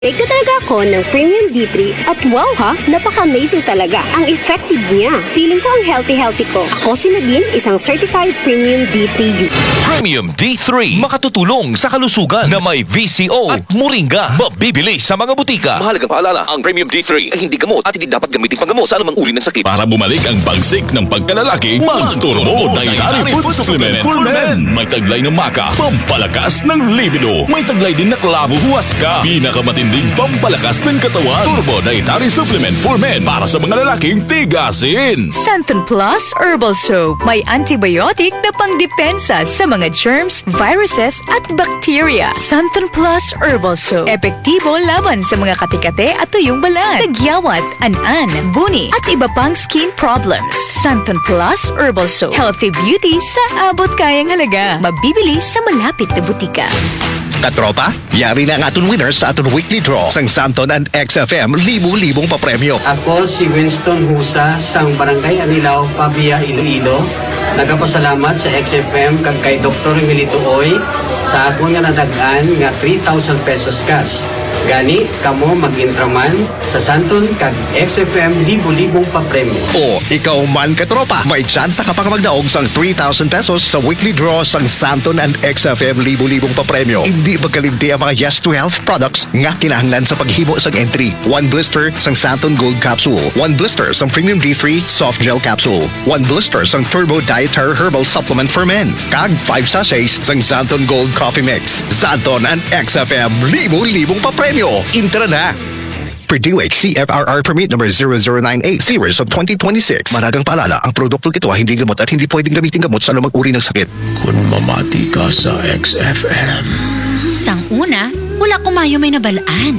Take na talaga ako ng Premium D3 at wow ha, napaka-amazing talaga. Ang effective niya. Feeling ko ang healthy ko. Ako si Nadine, isang certified Premium D3 user. Premium D3, makatutulong sa kalusugan na may VCO at moringa. Mabibili sa mga butika. Mahalagang paalala, ang Premium D3 ay hindi gamot at hindi dapat gamitin panggamot sa anumang uri ng sakit. Para bumalik ang bagsik ng pagkalalaki, mag-Turbo Dietary Food Supplement for Men. May taglay ng maka, pampalakas ng libido. May taglay din na klavo huwaska, pinakamatinding pampalakas ng katawan. Turbo Dietary Supplement for Men para sa mga lalaking tigasin. Santon Plus Herbal Soap. May antibiotic na pangdepensa sa mga germs, viruses at bacteria. Santon Plus Herbal Soap. Epektibo laban sa mga katikate at tuyong balat, tagyawat, an-an, buni at iba pang skin problems. Santon Plus Herbal Soap. Healthy beauty sa abot kayang halaga. Mabibili sa malapit na butika. Katropa, yari na ang aton winners sa aton weekly draw sang Santon and XFM libu-libong papremyo. Ako si Winston Husa sang Barangay Anilaw, Pabia, Iloilo. Nagapasalamat sa XFM kag kay Dr. Emilito Oy sa ako nga nadagaan nga 3,000 pesos cash. Gani, kamo mag-intraman sa Santon kag XFM libu-libong papremyo. O, ikaw man katropa, may tsansa ka pang magdaog sang 3,000 pesos sa weekly draw sang Santon and XFM libu-libong papremyo. Hindi magkalimti ang mga Yes to Health products nga kinahanglan sa paghimo sang entry. 1 blister sang Santon Gold Capsule, 1 blister sang Premium D3 Soft Gel Capsule, 1 blister sang Turbo Dietary Herbal Supplement for Men, kag 5 sachets sang Santon Gold Coffee Mix. Santon and XFM libu-libong papremyo. Intra na! Purdue CFRR Permit number 0098 Series of 2026. Maragang paalala, ang produktong ito ay hindi gamot at hindi pwedeng gamitin gamot sa anumang uri ng sakit. Kung mamati ka sa XFM, Sang una, wala kumayo may nabalaan.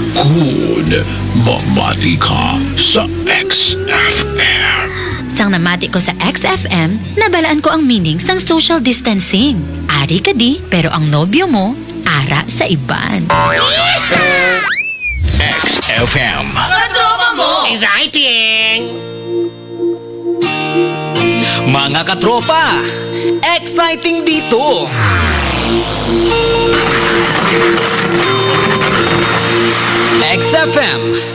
kung mamati ka sa XFM. Sang namati ko sa XFM, nabalaan ko ang meaning sang social distancing. Ari ka di, pero ang nobyo mo, ara sa iban. XFM. Katropa mo! Exciting! Mga katropa, exciting dito! XFM